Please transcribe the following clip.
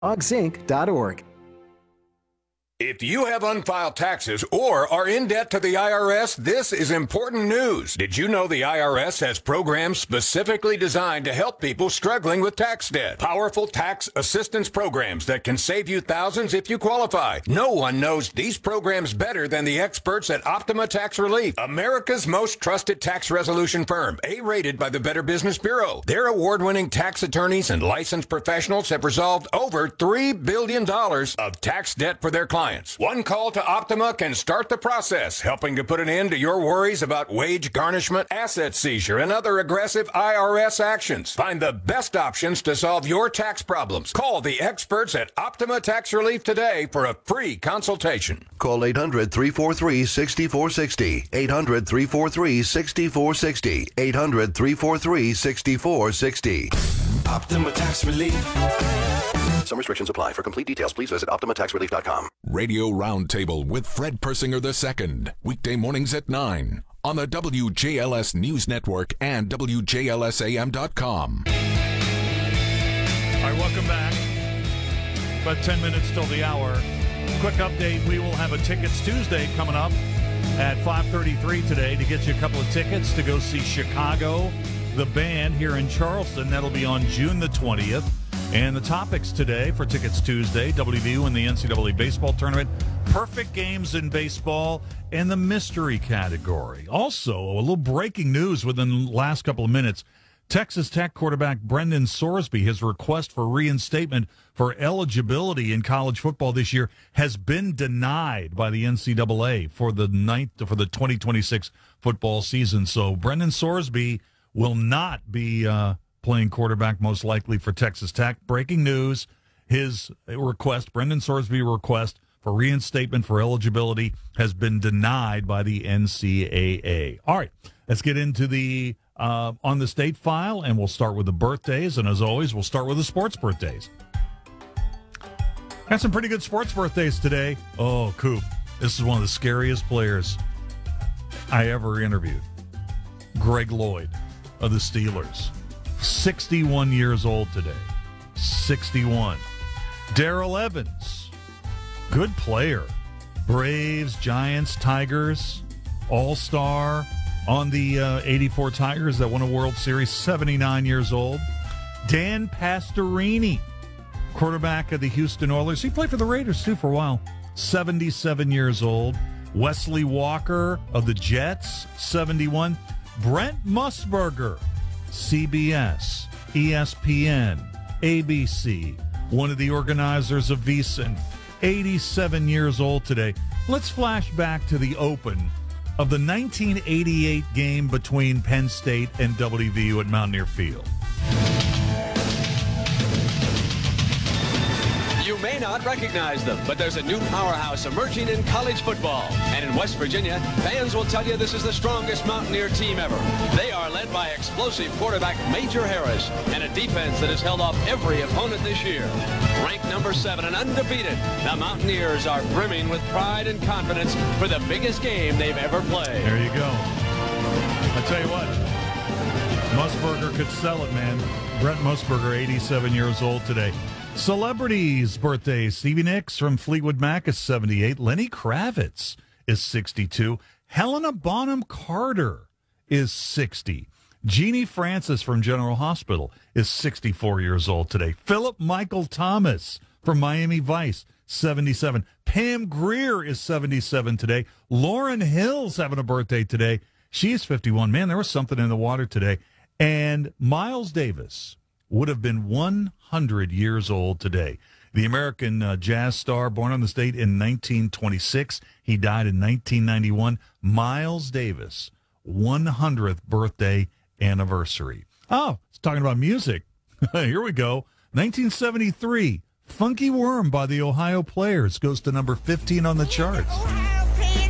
OGSINC.org. If you have unfiled taxes or are in debt to the IRS, this is important news. Did you know the IRS has programs specifically designed to help people struggling with tax debt? Powerful tax assistance programs that can save you thousands if you qualify. No one knows these programs better than the experts at Optima Tax Relief, America's most trusted tax resolution firm, A-rated by the Better Business Bureau. Their award-winning tax attorneys and licensed professionals have resolved over $3 billion of tax debt for their clients. One call to Optima can start the process, helping to put an end to your worries about wage garnishment, asset seizure, and other aggressive IRS actions. Find the best options to solve your tax problems. Call the experts at Optima Tax Relief today for a free consultation. Call 800-343-6460. 800-343-6460. 800-343-6460. Optima Tax Relief. Some restrictions apply. For complete details, please visit OptimaTaxRelief.com. Radio Roundtable with Fred Persinger II. Weekday mornings at 9 on the WJLS News Network and WJLSAM.com. All right, welcome back. About 10 minutes till the hour. Quick update, we will have a Tickets Tuesday coming up at 5:33 today to get you a couple of tickets to go see Chicago, the band, here in Charleston. That'll be on June the 20th. And the topics today for Tickets Tuesday, WVU in the NCAA baseball tournament, perfect games in baseball, and the mystery category. Also, a little breaking news within the last couple of minutes. Texas Tech quarterback Brendan Sorsby, his request for reinstatement for eligibility in college football this year has been denied by the NCAA for the 2026 football season. So Brendan Sorsby will not be playing quarterback most likely for Texas Tech. Breaking news, his request, Brendan Sorsby's request for reinstatement for eligibility has been denied by the NCAA. All right, let's get into the on the state file, and we'll start with the birthdays. And as always, we'll start with the sports birthdays. Got some pretty good sports birthdays today. Oh, Coop, this is one of the scariest players I ever interviewed. Greg Lloyd of the Steelers. 61 years old today. 61. Darrell Evans, good player. Braves, Giants, Tigers, all-star on the 84 Tigers that won a World Series, 79 years old. Dan Pastorini, quarterback of the Houston Oilers. He played for the Raiders, too, for a while. 77 years old. Wesley Walker of the Jets, 71. Brent Musburger, CBS, ESPN, ABC, one of the organizers of VEASAN, 87 years old today. Let's flash back to the open of the 1988 game between Penn State and WVU at Mountaineer Field. You may not recognize them, but there's a new powerhouse emerging in college football. And in West Virginia, fans will tell you this is the strongest Mountaineer team ever. They are led by explosive quarterback Major Harris and a defense that has held off every opponent this year. Ranked number 7 and undefeated, the Mountaineers are brimming with pride and confidence for the biggest game they've ever played. There you go. I tell you what, Musburger could sell it, man. Brent Musburger, 87 years old today. Celebrities' birthdays. Stevie Nicks from Fleetwood Mac is 78. Lenny Kravitz is 62. Helena Bonham Carter is 60. Jeannie Francis from General Hospital is 64 years old today. Philip Michael Thomas from Miami Vice, 77. Pam Grier is 77 today. Lauryn Hill's having a birthday today. She's 51. Man, there was something in the water today. And Miles Davis would have been 100 years old today. The American jazz star, born on the state in 1926. He died in 1991. Miles Davis, 100th birthday anniversary. Oh, it's talking about music. Here we go. 1973, Funky Worm by the Ohio Players goes to number 15 on the charts.